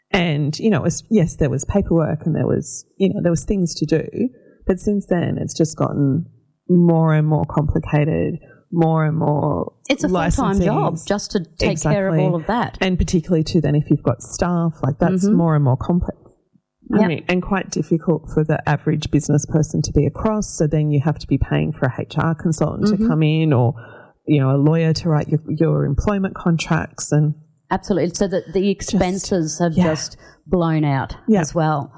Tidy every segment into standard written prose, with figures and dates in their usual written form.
And, it was, yes, there was paperwork and there was things to do. But since then, it's just gotten more and more complicated, more and more. It's a full-time job just to take care of all of that. And particularly too, then if you've got staff, that's more and more complex. Yep. I mean, and quite difficult for the average business person to be across. So then you have to be paying for a HR consultant to come in, or, a lawyer to write your employment contracts. And absolutely. So that the expenses have just blown out as well.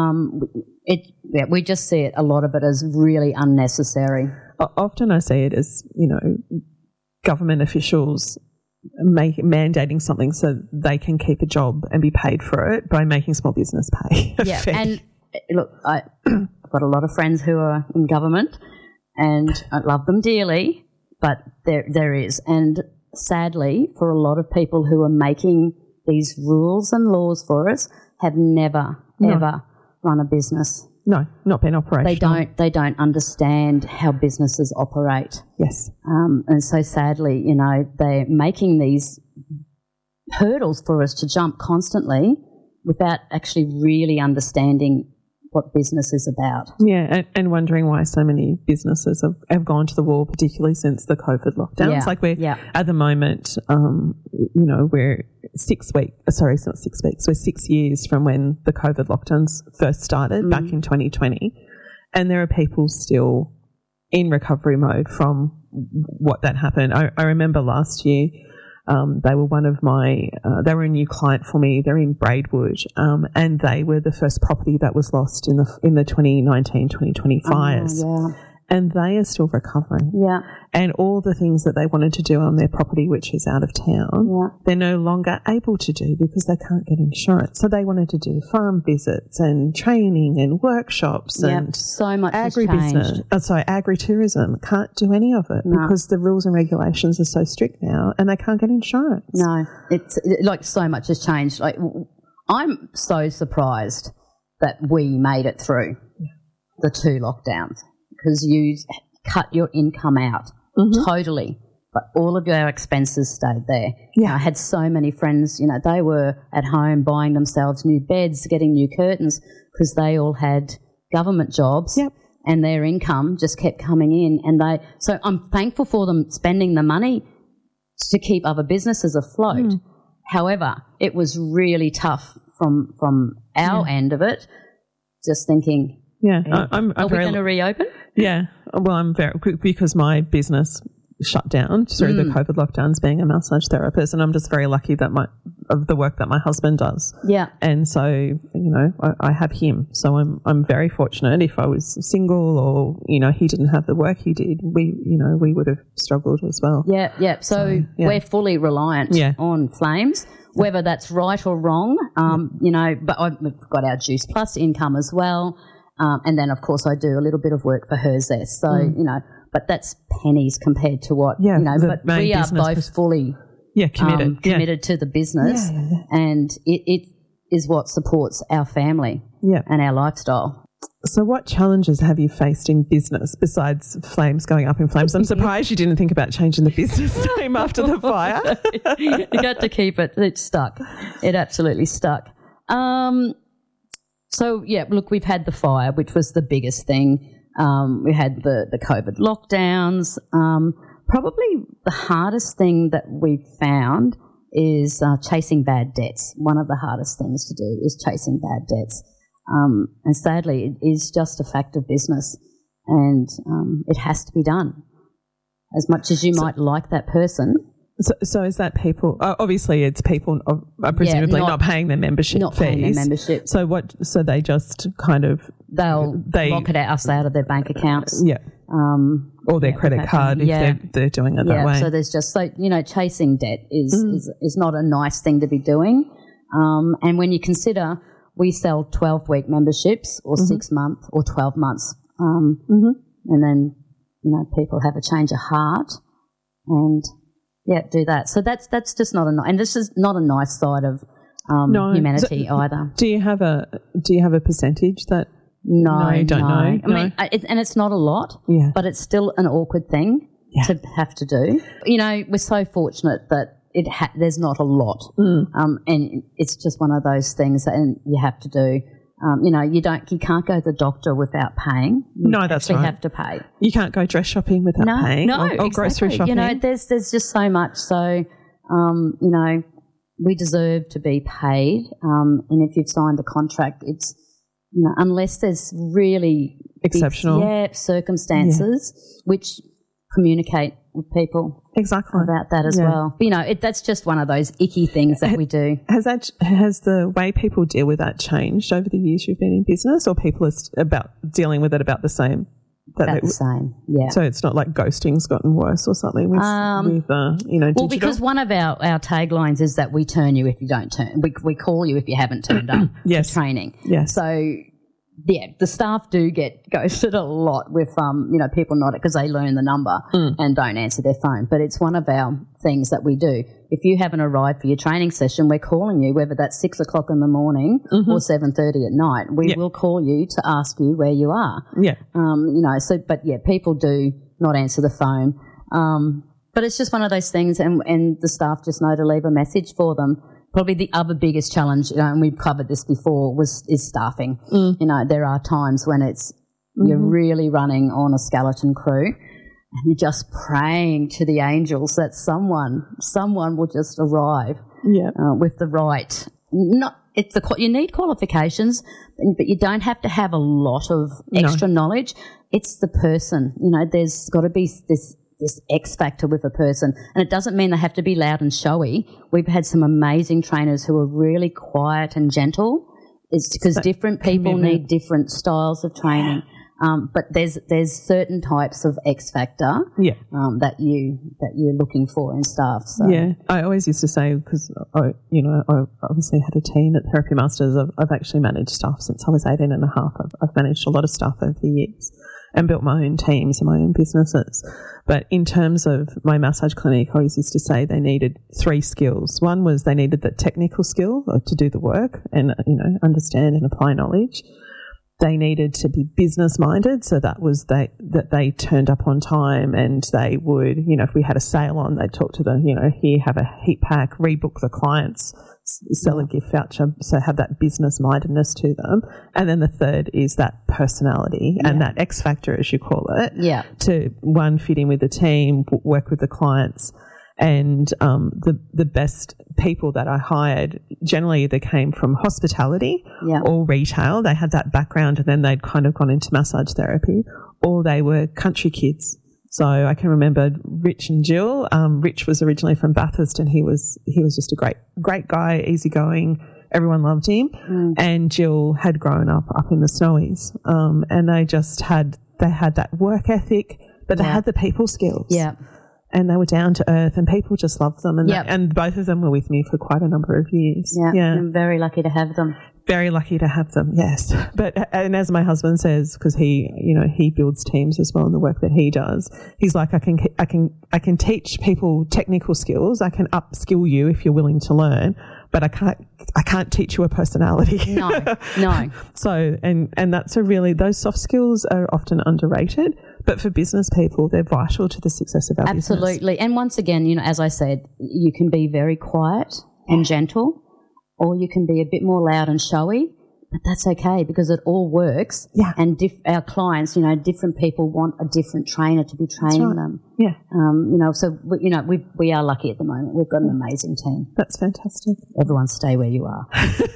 We just see it, a lot of it as really unnecessary. Often I see it as, government officials mandating something so they can keep a job and be paid for it by making small business pay. Yeah, and look, I've got a lot of friends who are in government and I love them dearly, but there is. And sadly, for a lot of people who are making these rules and laws for us have never, ever run a business. No, not been operational. They don't understand how businesses operate. Yes. And so sadly, they're making these hurdles for us to jump constantly without actually really understanding what business is about. Yeah, and wondering why so many businesses have gone to the wall, particularly since the COVID lockdowns. At the moment, we're 6 weeks, it's not 6 weeks, we're 6 years from when the COVID lockdowns first started back in 2020. And there are people still in recovery mode from what that happened. I remember last year, they were they were a new client for me. They're in Braidwood, and they were the first property that was lost in the 2019-2020 fires. And they are still recovering. Yeah. And all the things that they wanted to do on their property, which is out of town, they're no longer able to do because they can't get insurance. So they wanted to do farm visits and training and workshops and so much agribusiness. Agritourism. Can't do any of it because the rules and regulations are so strict now and they can't get insurance. No, it's so much has changed. I'm so surprised that we made it through the 2 lockdowns. Because you cut your income out totally, but all of your expenses stayed there. Yeah. I had so many friends, they were at home buying themselves new beds, getting new curtains, because they all had government jobs and their income just kept coming in. And so I'm thankful for them spending the money to keep other businesses afloat. However, it was really tough from our end of it, just thinking, are we going to reopen? Yeah. Well, I'm very quick because my business shut down through the COVID lockdowns, being a massage therapist, and I'm just very lucky that of the work that my husband does. Yeah. And so, I have him. So I'm very fortunate. If I was single or, he didn't have the work he did, we would have struggled as well. Yeah, yeah. So we're fully reliant on Flames, whether that's right or wrong, but we've got our Juice Plus income as well. And then, of course, I do a little bit of work for Herzest. So, but that's pennies compared to what, but we are both fully committed to the business and it is what supports our family and our lifestyle. So what challenges have you faced in business besides Flames going up in flames? I'm surprised you didn't think about changing the business name after the fire. You got to keep it. It stuck. It absolutely stuck. So, look, we've had the fire, which was the biggest thing. We had the COVID lockdowns. Probably the hardest thing that we've found is chasing bad debts. One of the hardest things to do is chasing bad debts. And sadly, it is just a fact of business and it has to be done. As much as you might like that person. So is that people? Obviously, it's people presumably not paying their membership not fees. Paying their membership. So they just kind of they'll lock us out of their bank accounts. Yeah. Or their credit card if they're doing it that way. So there's just chasing debt is not a nice thing to be doing. And when you consider we sell 12-week memberships or 6 month or 12 months, and then people have a change of heart and. Yeah, do that. So that's just not and this is not a nice side of humanity either. Do you have a percentage that? No, you don't know. I mean, and it's not a lot, but it's still an awkward thing to have to do. We're so fortunate that there's not a lot. And it's just one of those things that you have to do. You can't go to the doctor without paying. No, that's right. You have to pay. You can't go dress shopping without paying. Or exactly. Grocery shopping. There's just so much. So, we deserve to be paid. And if you've signed a contract, it's, unless there's really exceptional circumstances which communicate with people about that as well. But, that's just one of those icky things that we do. Has the way people deal with that changed over the years you've been in business, or people are dealing with it about the same? About the same, yeah. So it's not like ghosting's gotten worse or something with digital? Well, because one of our taglines is that we turn you if you don't turn. We call you if you haven't turned up for training. Yes. So, the staff do get ghosted a lot with, people not, because they learn the number and don't answer their phone. But it's one of our things that we do. If you haven't arrived for your training session, we're calling you, whether that's 6 o'clock in the morning or 7:30 at night. We will call you to ask you where you are. Yeah. People do not answer the phone. But it's just one of those things, and the staff just know to leave a message for them. Probably the other biggest challenge, and we've covered this before, is staffing. There are times when you're really running on a skeleton crew, and you're just praying to the angels that someone will just arrive with the right. You need qualifications, but you don't have to have a lot of extra knowledge. It's the person. There's got to be this X factor with a person, and it doesn't mean they have to be loud and showy. We've had some amazing trainers who are really quiet and gentle. It's because different people need different styles of training. But there's certain types of X factor that you're looking for in staff. So. Yeah, I always used to say, because I obviously had a team at Therapy Masters. I've actually managed staff since I was 18 and a half. I've managed a lot of staff over the years and built my own teams and my own businesses. But in terms of my massage clinic, I always used to say they needed 3 skills. One was they needed the technical skill to do the work and, understand and apply knowledge. They needed to be business minded, so that was that they turned up on time, and they would, if we had a sale on, they'd talk to the, here, have a heat pack, rebook the clients, sell a gift voucher, so have that business mindedness to them. And then the third is that personality and that X factor, as you call it, to one, fit in with the team, work with the clients. And the best people that I hired generally either came from hospitality or retail. They had that background, and then they'd kind of gone into massage therapy, or they were country kids. So I can remember Rich and Jill. Rich was originally from Bathurst, and he was just a great guy, easygoing. Everyone loved him. And Jill had grown up in the Snowies, and they had that work ethic, but they had the people skills. Yeah. And they were down to earth, and people just loved them. And and both of them were with me for quite a number of years. Yeah. I'm very lucky to have them. Very lucky to have them, yes. And as my husband says, because he builds teams as well in the work that he does, he's like, I can teach people technical skills. I can upskill you if you're willing to learn, but I can't teach you a personality. No. So, and that's those soft skills are often underrated, but for business people, they're vital to the success of our business. Absolutely. And once again, as I said, you can be very quiet and gentle, or you can be a bit more loud and showy, but that's okay because it all works. Yeah. And our clients, different people want a different trainer to be training them. Yeah. So we are lucky at the moment. We've got an amazing team. That's fantastic. Everyone stay where you are.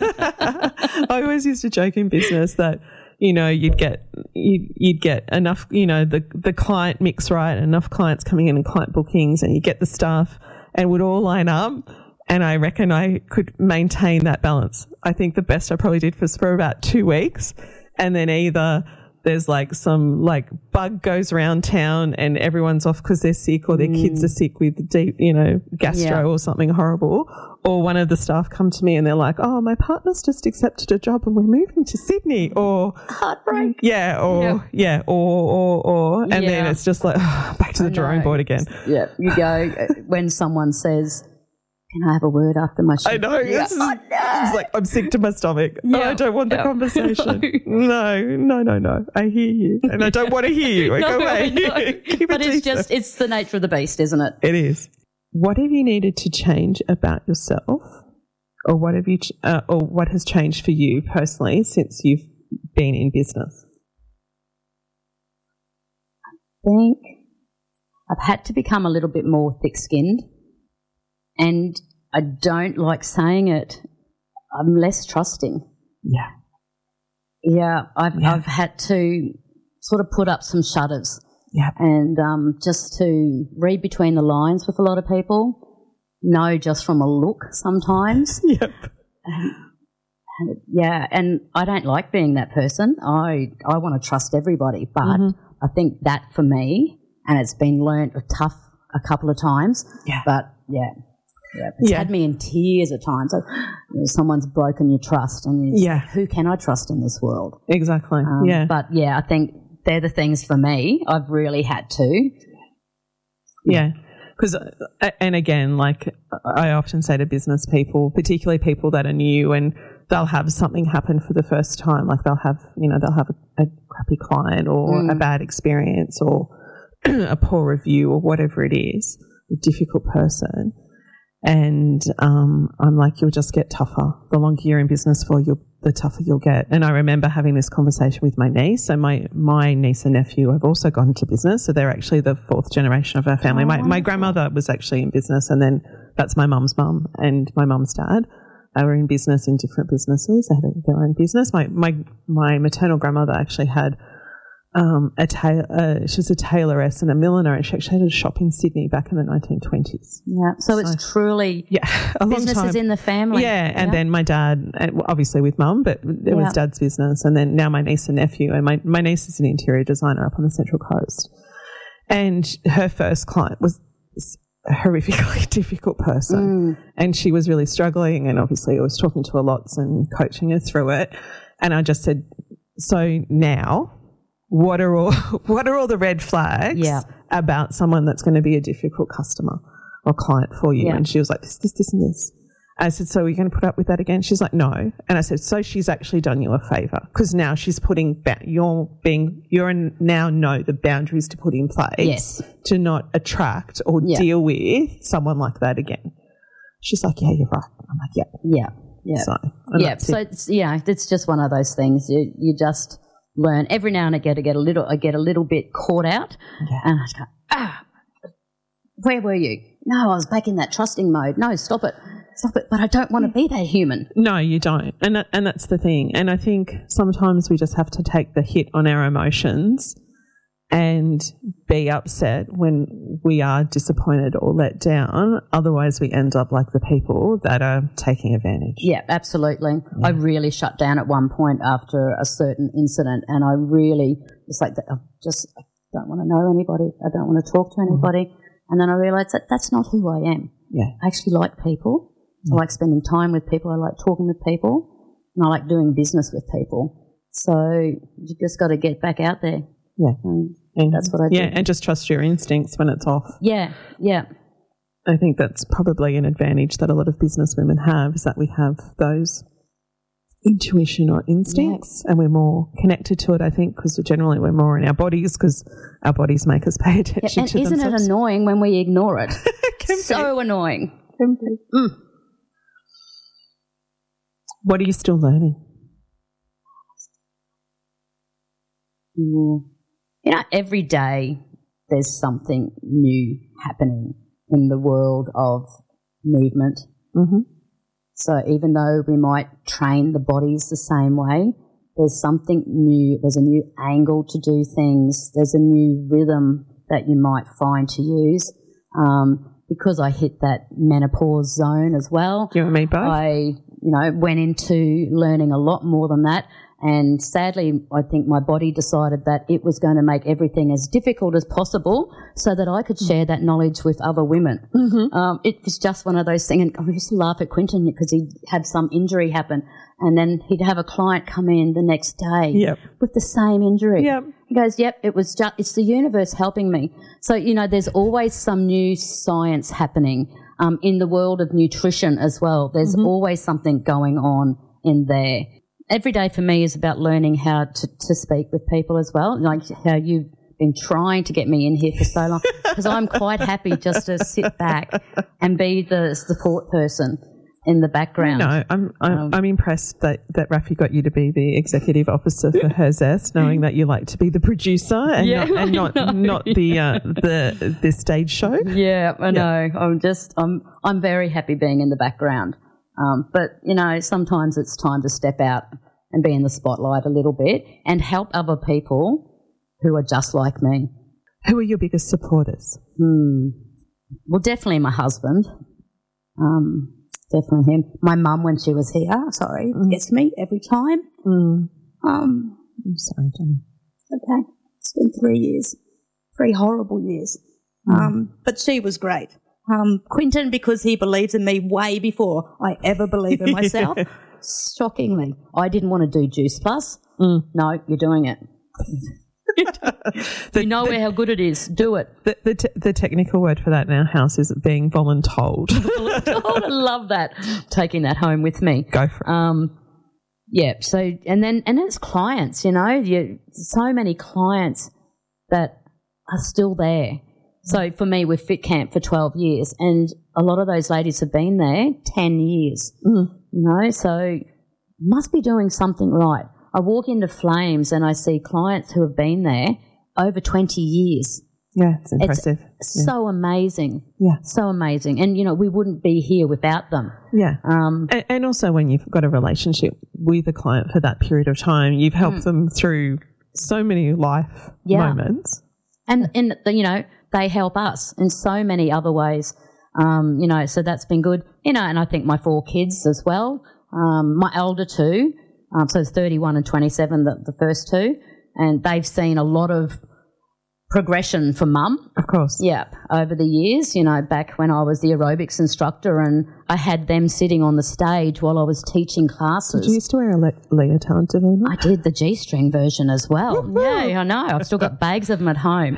I always used to joke in business that, you'd get enough, the client mix right, enough clients coming in and client bookings, and you get the staff and would all line up. And I reckon I could maintain that balance. I think the best I probably did was for about 2 weeks. And then either there's some bug goes around town and everyone's off because they're sick, or their kids are sick with deep, gastro or something horrible. Or one of the staff come to me and they're like, oh, my partner's just accepted a job and we're moving to Sydney, or heartbreak. Yeah. Or. And then it's just back to the drawing board again. Yeah. You go when someone says, can I have a word after my shift? I know. It's like, I'm sick to my stomach. Yeah. I don't want the conversation. No. I hear you. And I don't want to hear you. Go away. But it's the nature of the beast, isn't it? It is. what have you needed to change about yourself, or what have you, or what has changed for you personally since you've been in business? I think I've had to become a little bit more thick-skinned, and I don't like saying it, I'm less trusting. Yeah. Yeah, I've had to sort of put up some shutters. Yeah. And just to read between the lines with a lot of people, know just from a look sometimes. Yep. And I don't like being that person. I want to trust everybody, but I think that for me, and it's been learnt tough a couple of times, but it's had me in tears at times. Like, someone's broken your trust, and who can I trust in this world? Exactly. But I think they're the things for me I've really had to. Yeah. Because, and again, like I often say to business people, particularly people that are new, and they'll have something happen for the first time, like they'll have a crappy client or a bad experience or a poor review or whatever it is, a difficult person. And I'm like, you'll just get tougher. The longer you're in business for, the tougher you'll get. And I remember having this conversation with my niece. So my niece and nephew have also gone into business. So they're actually the fourth generation of our family. My grandmother was actually in business, and then that's my mum's mum and my mum's dad. They were in business in different businesses. They had their own business. My maternal grandmother actually had she was a tailoress and a milliner, and she actually had a shop in Sydney back in the 1920s. Yeah, so it's truly a long business time. Is in the family. Yeah, and then my dad, obviously with mum, but it was dad's business, and then now my niece and nephew, and my niece is an interior designer up on the Central Coast, and her first client was a horrifically difficult person, and she was really struggling, and obviously I was talking to her lots and coaching her through it, and I just said, so now, what are all the red flags about someone that's going to be a difficult customer or client for you? And she was like, this, and this. I said, so are you going to put up with that again? She's like, no. And I said, so she's actually done you a favour, because now she's putting you're now know the boundaries to put in place to not attract or deal with someone like that again. She's like, yeah, you're right. I'm like, So it's just one of those things. You just learn every now and again. I get a little bit caught out, and I just go, where were you? No, I was back in that trusting mode. No, stop it. But I don't want to be that human. No, you don't, and that's the thing. And I think sometimes we just have to take the hit on our emotions and be upset when we are disappointed or let down. Otherwise, we end up like the people that are taking advantage. Yeah, absolutely. Yeah. I really shut down at one point after a certain incident, and I really was like, I don't want to know anybody. I don't want to talk to anybody. And then I realised that that's not who I am. Yeah. I actually like people. I like spending time with people. I like talking with people, and I like doing business with people. So you just got to get back out there. Yeah. And that's what I do. Yeah, and just trust your instincts when it's off. Yeah, yeah. I think that's probably an advantage that a lot of business women have, is that we have those intuition or instincts, and we're more connected to it, I think, because generally we're more in our bodies, because our bodies make us pay attention to themselves. And isn't it annoying when we ignore it? So annoying. What are you still learning? Every day there's something new happening in the world of movement. Mm-hmm. So even though we might train the bodies the same way, there's something new. There's a new angle to do things. There's a new rhythm that you might find to use. Because I hit that menopause zone as well. You and me both. I went into learning a lot more than that. And sadly, I think my body decided that it was going to make everything as difficult as possible so that I could share that knowledge with other women. Mm-hmm. It was just one of those things. And I used to laugh at Quinton because he'd had some injury happen, and then he'd have a client come in the next day with the same injury. Yep. He goes, it's the universe helping me. So, there's always some new science happening in the world of nutrition as well. There's always something going on in there. Every day for me is about learning how to speak with people as well, like how you've been trying to get me in here for so long, because I'm quite happy just to sit back and be the support person in the background. No, I'm impressed that Rafi got you to be the executive officer for Her Zest, knowing that you like to be the producer and not the stage show. Yeah, I know. I'm very happy being in the background. But you know, sometimes it's time to step out and be in the spotlight a little bit and help other people who are just like me. Who are your biggest supporters? Well, definitely my husband. Definitely him. My mum, when she was here, gets me every time. I'm sorry, Jenny. Okay. It's been 3 years. 3 horrible years. But she was great. Quinton, because he believes in me way before I ever believe in myself. Shockingly. I didn't want to do Juice Plus. No, you're doing it. You know how good it is. Do it. The technical word for that in our house is being voluntold. I love that. Taking that home with me. Go for it. Yeah. So and it's clients. You know, so many clients that are still there. So for me, we've Fit Camp for 12 years, and a lot of those ladies have been there 10 years. You know, so must be doing something right. I walk into Flames and I see clients who have been there over 20 years. Yeah, it's impressive. It's so amazing. Yeah. So amazing. And, you know, we wouldn't be here without them. Yeah. And also when you've got a relationship with a client for that period of time, you've helped them through so many life moments. And you know, they help us in so many other ways. You know, so that's been good. You know, and I think my 4 kids as well. My elder 2, so it's 31 and 27, the first 2, and they've seen a lot of progression for mum. Of course. Yeah, over the years, you know, back when I was the aerobics instructor and I had them sitting on the stage while I was teaching classes. Did you used to wear a leotard, Davina? I did the G-string version as well. Yeah, I know. I've still got bags of them at home.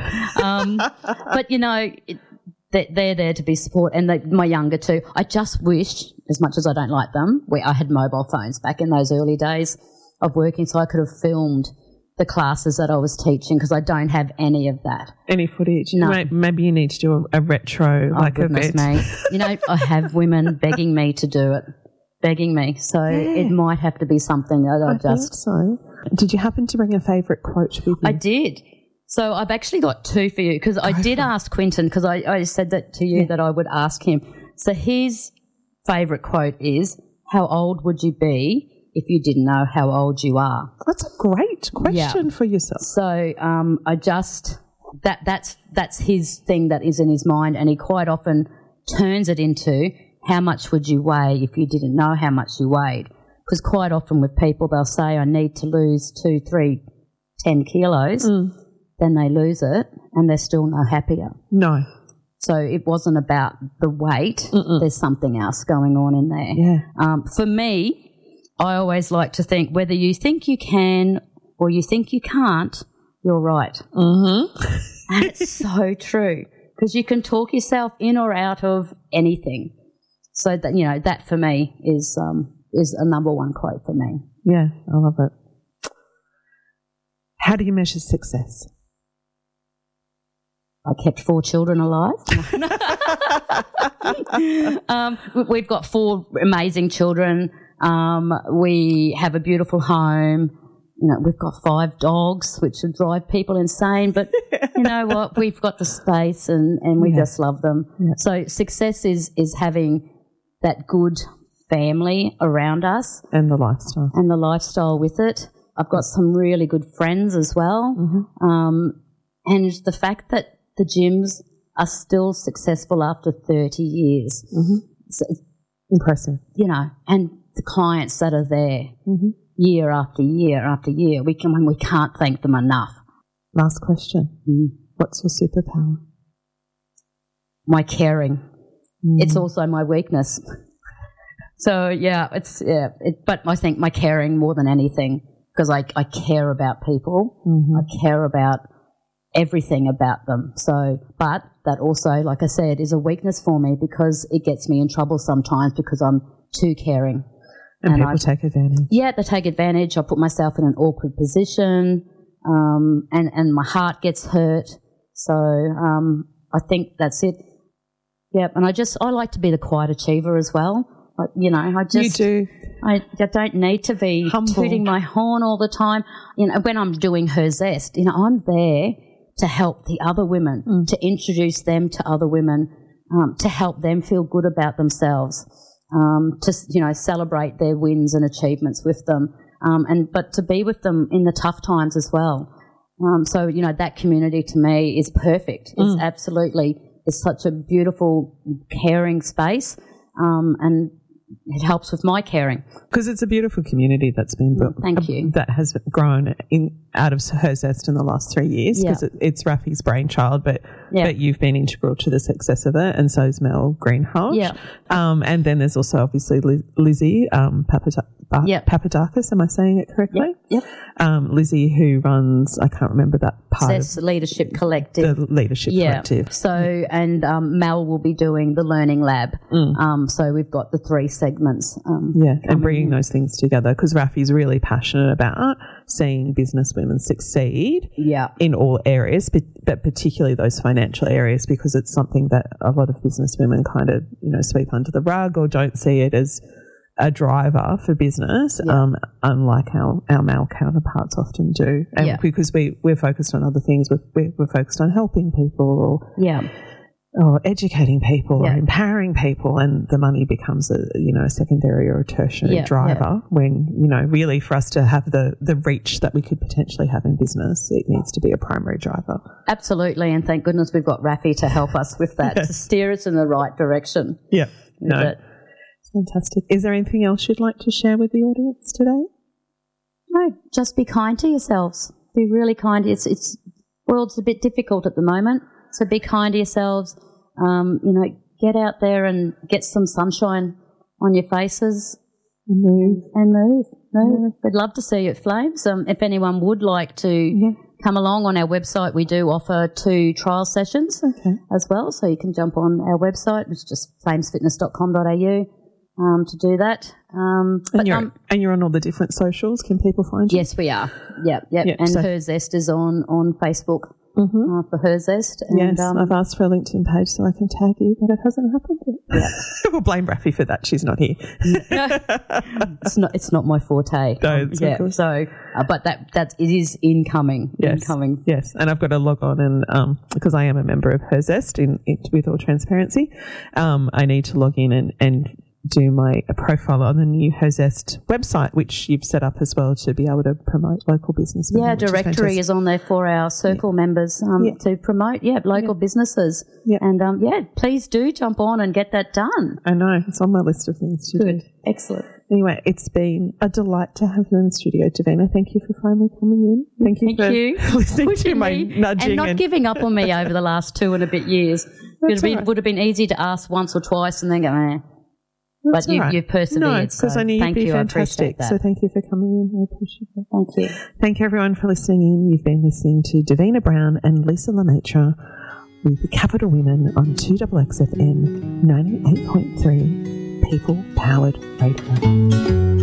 But, you know, they're there to be support, and my younger 2, I just wish, as much as I don't like them, I had mobile phones back in those early days of working, so I could have filmed the classes that I was teaching, because I don't have any of that. Any footage? No. Maybe you need to do a retro goodness event. Me. You know, I have women begging me to do it, begging me, so it might have to be something that I just... think so. Did you happen to bring a favourite quote with you? I did. So I've actually got 2 for you, because I did ask Quinton, because I said that to you that I would ask him. So his favourite quote is, how old would you be if you didn't know how old you are? That's a great question for yourself. So that's his thing that is in his mind, and he quite often turns it into, how much would you weigh if you didn't know how much you weighed? Because quite often with people, they'll say, I need to lose 2, 3, 10 kilos. Then they lose it and they're still no happier. No. So it wasn't about the weight. There's something else going on in there. Yeah. For me, I always like to think, whether you think you can or you think you can't, you're right. And it's so true, because you can talk yourself in or out of anything. So that, you know, that for me is a number 1 quote for me. Yeah, I love it. How do you measure success? I kept 4 children alive. We've got 4 amazing children. We have a beautiful home. You know, we've got 5 dogs, which would drive people insane. But you know what? We've got the space, and we just love them. Yeah. So success is having that good family around us. And the lifestyle. And the lifestyle with it. I've got some really good friends as well. And the fact that the gyms are still successful after 30 years. So, impressive. You know, and the clients that are there year after year after year, we can't thank them enough. Last question. What's your superpower? My caring. It's also my weakness. So, yeah, but I think my caring more than anything, because I care about people. I care about everything about them. So, but that also, like I said, is a weakness for me, because it gets me in trouble sometimes because I'm too caring. And people take advantage. Yeah, they take advantage. I put myself in an awkward position. and my heart gets hurt. So I think that's it. Yep, and I like to be the quiet achiever as well. You do. I don't need to be tooting my horn all the time. When I'm doing Her Zest, I'm there to help the other women, to introduce them to other women, to help them feel good about themselves, to celebrate their wins and achievements with them, but to be with them in the tough times as well. So that community to me is perfect. It's absolutely. It's such a beautiful, caring space, and it helps with my caring. Because it's a beautiful community that's been built. Thank you. That has grown out of Her Zest in the last 3 years, because it's Rafi's brainchild, but you've been integral to the success of it, and so is Mel Greenhalgh. Yeah. And then there's also obviously Lizzie Papadakis. Am I saying it correctly? Yep. Lizzie, who runs, I can't remember that part. Zest Leadership Collective. The Leadership Collective. So, and Mel will be doing the Learning Lab. So we've got the 3 segments. And bringing those things together, because Rafi's really passionate about seeing business women succeed in all areas, but particularly those financial areas, because it's something that a lot of business women kind of, sweep under the rug or don't see it as a driver for business, unlike our male counterparts often do. And because we're focused on other things, we're focused on helping people or educating people or empowering people, and the money becomes a secondary or a tertiary driver when, really for us to have the reach that we could potentially have in business, it needs to be a primary driver. Absolutely, and thank goodness we've got Rafi to help us with that, to steer us in the right direction. Yeah, fantastic. Is there anything else you'd like to share with the audience today? No, just be kind to yourselves. Be really kind. It's world's a bit difficult at the moment, so be kind to yourselves. Get out there and get some sunshine on your faces. Move. We'd love to see you at Flames. If anyone would like to come along, on our website, we do offer 2 trial sessions as well. So you can jump on our website, which is just flamesfitness.com.au. To do that. And you're on all the different socials. Can people find you? Yes, we are. Yep. And so Her Zest is on Facebook for Her Zest. And, I've asked for a LinkedIn page so I can tag you, but it hasn't happened yet. Yeah. We'll blame Rafi for that. She's not here. It's not my forte. No, cool. So, but it is incoming. Yes. Incoming. Yes, and I've got to log on and because I am a member of Her Zest with all transparency, I need to log in and do my profile on the new Her Zest website, which you've set up as well to be able to promote local business. Yeah, directory is on there for our circle members to promote local businesses. Yeah. And please do jump on and get that done. I know, it's on my list of things to do. Excellent. Anyway, it's been a delight to have you in the studio, Davina. Thank you for finally coming in. Thank you for listening to my nudging. And not giving up on me over the last 2 and a bit years. It would have been easy to ask once or twice and then go, But you've persevered. No, because I knew you'd be fantastic. So thank you for coming in. I appreciate it. Thank you. Thank you, everyone, for listening in. You've been listening to Davina Brown and Lisa Lemaitre with Capital Women on 2XXFM 98.3 People Powered Radio.